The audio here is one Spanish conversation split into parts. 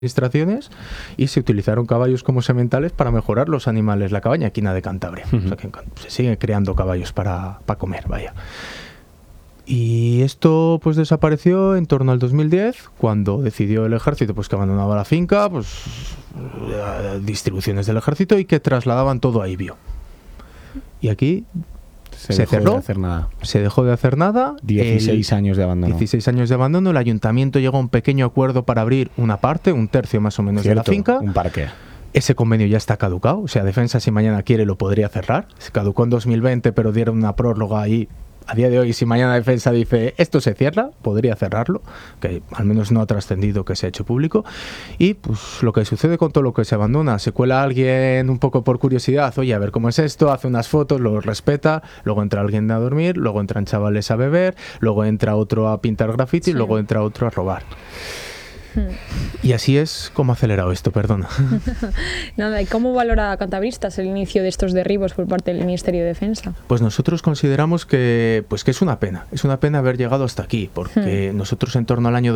administraciones y se utilizaron caballos como sementales para mejorar los animales, la cabaña equina de Cantabria. O sea que se siguen creando caballos para comer, vaya. Y esto pues desapareció en torno al 2010, cuando decidió el ejército pues que abandonaba la finca, pues distribuciones del ejército, y que trasladaban todo a Ibio. Y aquí se cerró, se dejó de hacer nada. 16 años de abandono. 16 años de abandono. El ayuntamiento llegó a un pequeño acuerdo para abrir una parte, un tercio más o menos de la finca. Un parque. Ese convenio ya está caducado. O sea, Defensa, si mañana quiere, lo podría cerrar. Se caducó en 2020, pero dieron una prórroga ahí. A día de hoy, si mañana Defensa dice esto se cierra, podría cerrarlo, que al menos no ha trascendido que se ha hecho público. Y pues lo que sucede con todo lo que se abandona, se cuela alguien un poco por curiosidad, oye, a ver cómo es esto, hace unas fotos, lo respeta, luego entra alguien a dormir, luego entran chavales a beber, luego entra otro a pintar graffiti, y luego entra otro a robar. Y así es como ha acelerado esto, perdona. Nada, ¿y cómo valora Cantabristas el inicio de estos derribos por parte del Ministerio de Defensa? Pues nosotros consideramos que es una pena haber llegado hasta aquí, porque nosotros en torno al año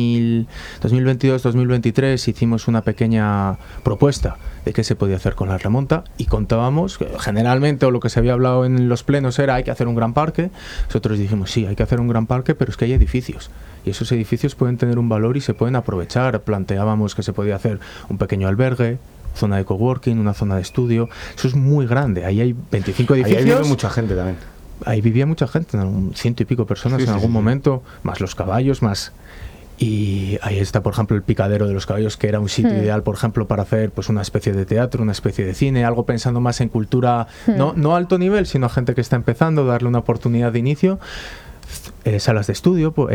2022-2023 hicimos una pequeña propuesta de qué se podía hacer con la remonta, y contábamos que generalmente, o lo que se había hablado en los plenos, era hay que hacer un gran parque. Nosotros dijimos sí, hay que hacer un gran parque, pero es que hay edificios, y esos edificios pueden tener un valor y se pueden aprovechar. Planteábamos que se podía hacer un pequeño albergue, zona de coworking, una zona de estudio. Eso es muy grande, ahí hay 25 edificios. Ahí vive mucha gente también. Ahí vivía mucha gente, 100 y pico personas en algún momento, más los caballos, más... Y ahí está, por ejemplo, el picadero de los caballos, que era un sitio ideal, por ejemplo, para hacer pues una especie de teatro, una especie de cine, algo pensando más en cultura, no alto nivel, sino a gente que está empezando, darle una oportunidad de inicio. Salas de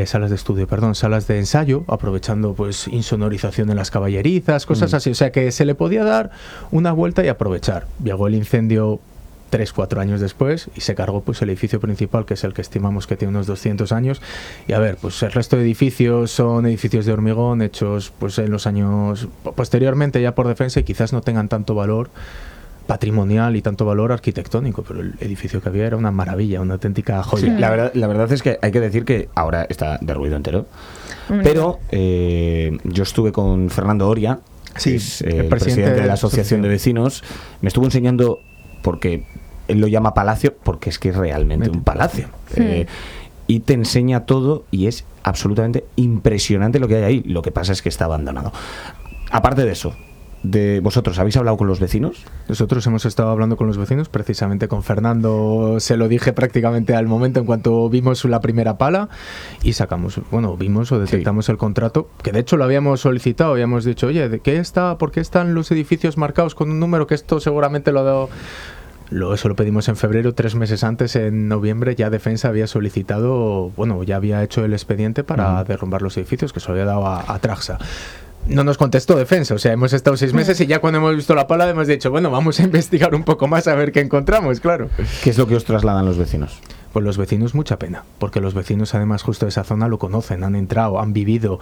ensayo, aprovechando pues insonorización en las caballerizas, cosas así. O sea que se le podía dar una vuelta y aprovechar. Llegó el incendio 3-4 años después y se cargó pues el edificio principal, que es el que estimamos que tiene unos 200 años. Y a ver, pues el resto de edificios son edificios de hormigón hechos pues en los años posteriormente ya por Defensa, y quizás no tengan tanto valor patrimonial y tanto valor arquitectónico, pero el edificio que había era una maravilla, una auténtica joya. Sí, la verdad es que hay que decir que ahora está derruido entero, pero yo estuve con Fernando Oria, sí, es, el presidente de la Asociación de Vecinos, me estuvo enseñando, porque él lo llama palacio, porque es que es realmente un palacio. Y te enseña todo y es absolutamente impresionante lo que hay ahí. Lo que pasa es que está abandonado. Aparte de eso, ¿vosotros habéis hablado con los vecinos? Nosotros hemos estado hablando con los vecinos, precisamente con Fernando se lo dije prácticamente al momento en cuanto vimos la primera pala, y vimos o detectamos el contrato, que de hecho lo habíamos solicitado, habíamos dicho, oye, ¿por qué están los edificios marcados con un número? Que esto seguramente eso lo pedimos en febrero, 3 meses antes, en noviembre, ya Defensa había solicitado, ya había hecho el expediente para derrumbar los edificios, que se lo había dado a Traxa. No nos contestó Defensa, o sea, hemos estado 6 meses y ya cuando hemos visto la pala hemos dicho, vamos a investigar un poco más a ver qué encontramos, claro. ¿Qué es lo que os trasladan los vecinos? Pues los vecinos mucha pena, porque los vecinos además justo de esa zona lo conocen, han entrado, han vivido,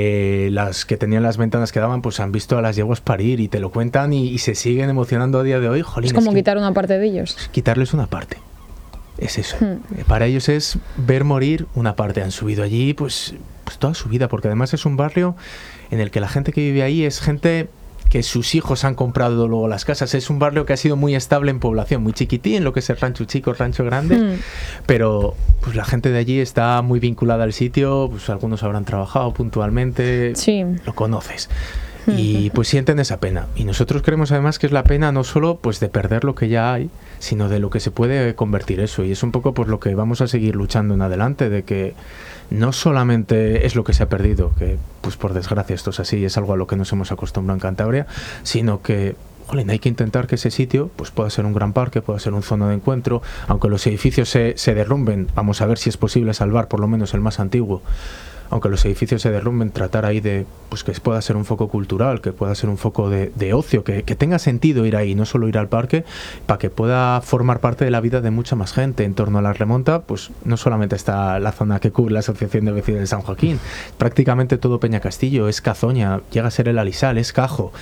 las que tenían las ventanas que daban, pues han visto a las yeguas parir y te lo cuentan y se siguen emocionando a día de hoy. Jolín, es como quitar una parte de ellos. Quitarles una parte. Es eso. Para ellos es ver morir una parte. Han subido allí pues toda su vida, porque además es un barrio en el que la gente que vive ahí es gente que sus hijos han comprado luego las casas. Es un barrio que ha sido muy estable en población, muy chiquitín, lo que es el rancho chico, el rancho grande, pero pues la gente de allí está muy vinculada al sitio, pues algunos habrán trabajado puntualmente, lo conoces. Y pues sienten esa pena. Y nosotros creemos además que es la pena no solo pues de perder lo que ya hay, sino de lo que se puede convertir eso. Y es un poco por lo que vamos a seguir luchando en adelante, de que no solamente es lo que se ha perdido, que pues por desgracia esto es así, es algo a lo que nos hemos acostumbrado en Cantabria, sino que hay que intentar que ese sitio pues pueda ser un gran parque, pueda ser un zona de encuentro, aunque los edificios se derrumben. Vamos a ver si es posible salvar por lo menos el más antiguo. Aunque los edificios se derrumben, tratar ahí de pues que pueda ser un foco cultural, que pueda ser un foco de ocio, que tenga sentido ir ahí, no solo ir al parque, para que pueda formar parte de la vida de mucha más gente. En torno a la remonta, pues no solamente está la zona que cubre la Asociación de Vecinos de San Joaquín, prácticamente todo Peña Castillo, es Cazoña, llega a ser el Alisal, es Cajo.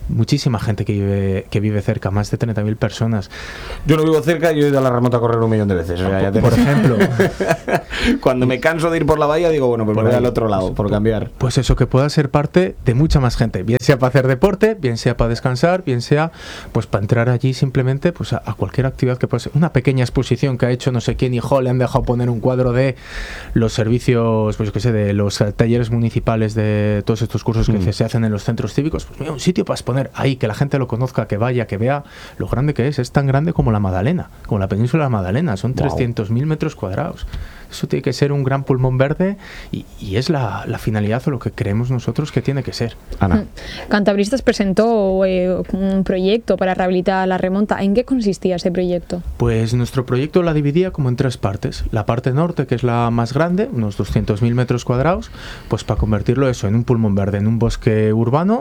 muchísima gente que vive cerca, más de 30.000 personas. Yo no vivo cerca, yo he ido a la remonta a correr 1.000.000 de veces. O sea, Por ejemplo. Cuando me canso de ir por la bahía, digo, bueno, pues me voy al otro lado, por cambiar. Pues eso, que pueda ser parte de mucha más gente, bien sea para hacer deporte, bien sea para descansar, bien sea pues para entrar allí simplemente pues a cualquier actividad que pueda ser. Una pequeña exposición que ha hecho no sé quién, y le han dejado poner un cuadro de los servicios, pues yo qué sé, de los talleres municipales, de todos estos cursos que se hacen en los centros cívicos. Pues mira, un sitio para exponer ahí, que la gente lo conozca, que vaya, que vea lo grande que es tan grande como la Magdalena, como la península de la Magdalena, son 300.000 metros cuadrados. Eso tiene que ser un gran pulmón verde y es la finalidad o lo que creemos nosotros que tiene que ser. Ana. Cantabristas presentó un proyecto para rehabilitar la remonta. ¿En qué consistía ese proyecto? Pues nuestro proyecto la dividía como en 3 partes. La parte norte, que es la más grande, unos 200.000 metros cuadrados, pues para convertirlo eso en un pulmón verde, en un bosque urbano.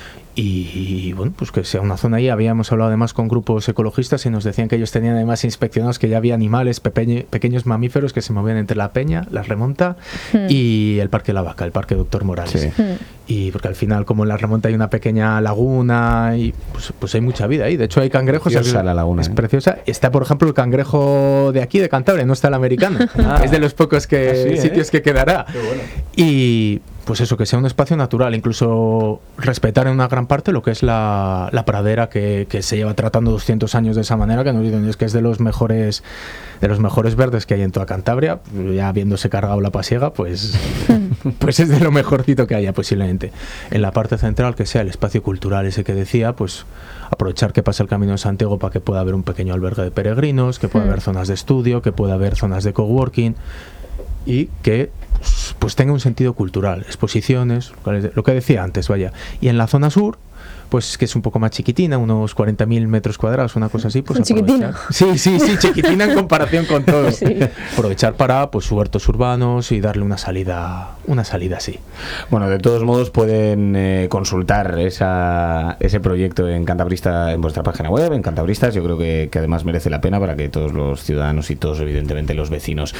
Y bueno, pues que sea una zona ahí. Habíamos hablado además con grupos ecologistas y nos decían que ellos tenían además inspeccionados que ya había animales, pequeños mamíferos que se movían entre la peña, la remonta y el Parque La Vaca, el Parque Doctor Morales. Sí. Y porque al final, como en la remonta hay una pequeña laguna y pues hay mucha vida ahí. De hecho hay cangrejos. Preciosa la laguna. Es preciosa. Está, por ejemplo, el cangrejo de aquí, de Cantabria, no está el americano. Es de los pocos sitios que quedará. Qué bueno. Y pues eso, que sea un espacio natural, incluso respetar en una gran parte lo que es la pradera que se lleva tratando 200 años de esa manera, que no olviden, es que es de los mejores verdes que hay en toda Cantabria, ya habiéndose cargado la pasiega, pues es de lo mejorcito que haya posiblemente. En la parte central, que sea el espacio cultural ese que decía, pues aprovechar que pasa el Camino de Santiago para que pueda haber un pequeño albergue de peregrinos, que pueda haber zonas de estudio, que pueda haber zonas de coworking y que pues tenga un sentido cultural, exposiciones, lo que decía antes, vaya. Y en la zona sur, pues que es un poco más chiquitina, unos 40.000 metros cuadrados, una cosa así, pues chiquitina. Sí, chiquitina en comparación con todo. Sí. Aprovechar para pues huertos urbanos y darle una salida así. Bueno, de todos modos pueden consultar ese proyecto en Cantabrista, en vuestra página web, en Cantabristas. Yo creo que además merece la pena para que todos los ciudadanos y todos, evidentemente, los vecinos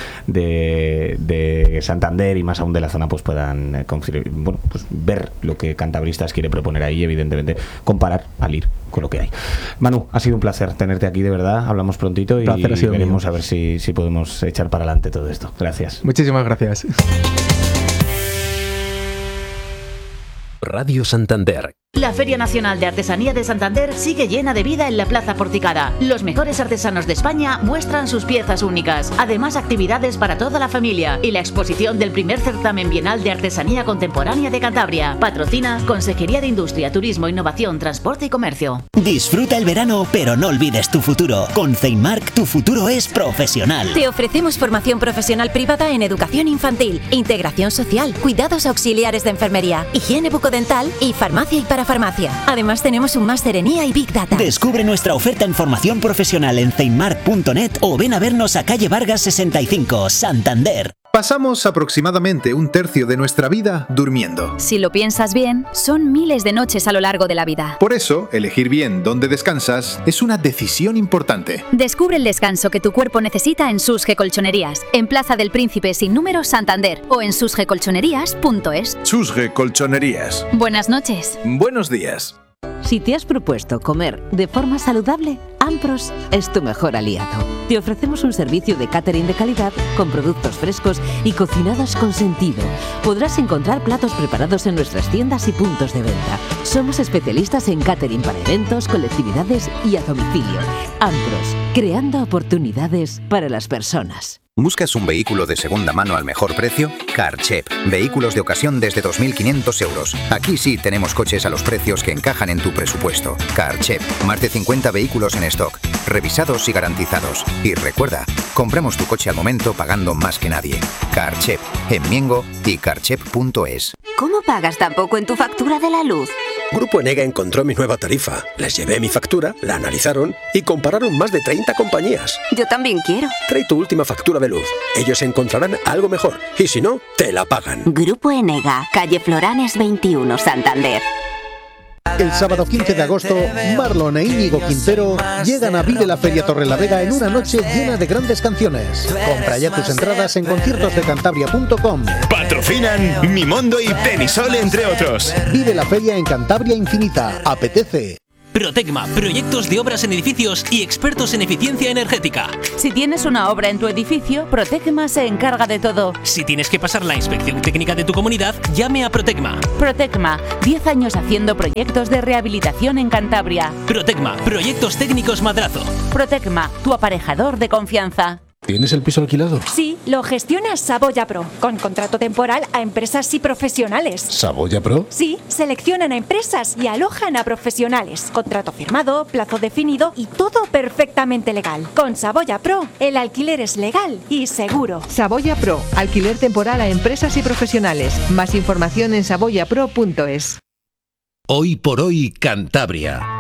de Santander y más aún de la zona, pues puedan pues ver lo que Cantabristas quiere proponer ahí, evidentemente comparar al ir con lo que hay. Manu, ha sido un placer tenerte aquí, de verdad. Hablamos prontito y veremos mío. A ver si podemos echar para adelante todo esto. Gracias. Muchísimas gracias. Radio Santander. La Feria Nacional de Artesanía de Santander sigue llena de vida en la Plaza Porticada. Los mejores artesanos de España muestran sus piezas únicas. Además, actividades para toda la familia y la exposición del primer certamen bienal de artesanía contemporánea de Cantabria. Patrocina Consejería de Industria, Turismo, Innovación, Transporte y Comercio. Disfruta el verano, pero no olvides tu futuro. Con Ceinmark, tu futuro es profesional. Te ofrecemos formación profesional privada en educación infantil, integración social, cuidados auxiliares de enfermería, higiene bucodental y farmacia y parafarmacia. Además tenemos un máster en IA y Big Data. Descubre nuestra oferta en formación profesional en ceinmark.net o ven a vernos a calle Vargas 65, Santander. Pasamos aproximadamente un tercio de nuestra vida durmiendo. Si lo piensas bien, son miles de noches a lo largo de la vida. Por eso, elegir bien dónde descansas es una decisión importante. Descubre el descanso que tu cuerpo necesita en Susge Colchonerías, en Plaza del Príncipe sin número, Santander, o en susgecolchonerías.es. Susge Colchonerías. Buenas noches. Buenos días. Si te has propuesto comer de forma saludable, Ampros es tu mejor aliado. Te ofrecemos un servicio de catering de calidad con productos frescos y cocinados con sentido. Podrás encontrar platos preparados en nuestras tiendas y puntos de venta. Somos especialistas en catering para eventos, colectividades y a domicilio. Ampros, creando oportunidades para las personas. ¿Buscas un vehículo de segunda mano al mejor precio? Carchep. Vehículos de ocasión desde 2.500 euros. Aquí sí tenemos coches a los precios que encajan en tu presupuesto. Carchep. Más de 50 vehículos en stock. Revisados y garantizados. Y recuerda, compramos tu coche al momento pagando más que nadie. Carchep. En Miengo y carchep.es. ¿Cómo pagas tan poco en tu factura de la luz? Grupo Enega encontró mi nueva tarifa. Les llevé mi factura, la analizaron y compararon más de 30 compañías. Yo también quiero. Trae tu última factura de luz. Ellos encontrarán algo mejor y si no, te la pagan. Grupo Enega, calle Floranes 21, Santander. El sábado 15 de agosto, Marlon e Íñigo Quintero llegan a Vive la Feria Torrelavega en una noche llena de grandes canciones. Compra ya tus entradas en conciertosdecantabria.com. Patrocinan Mimondo y Tenisol, entre otros. Vive la feria en Cantabria Infinita. Apetece. Protecma, proyectos de obras en edificios y expertos en eficiencia energética. Si tienes una obra en tu edificio, Protecma se encarga de todo. Si tienes que pasar la inspección técnica de tu comunidad, llame a Protecma. Protecma, 10 años haciendo proyectos de rehabilitación en Cantabria. Protecma, proyectos técnicos Madrazo. Protecma, tu aparejador de confianza. ¿Tienes el piso alquilado? Sí, lo gestiona Saboya Pro, con contrato temporal a empresas y profesionales. ¿Saboya Pro? Sí, seleccionan a empresas y alojan a profesionales. Contrato firmado, plazo definido y todo perfectamente legal. Con Saboya Pro, el alquiler es legal y seguro. Saboya Pro, alquiler temporal a empresas y profesionales. Más información en saboyapro.es. Hoy por hoy, Cantabria.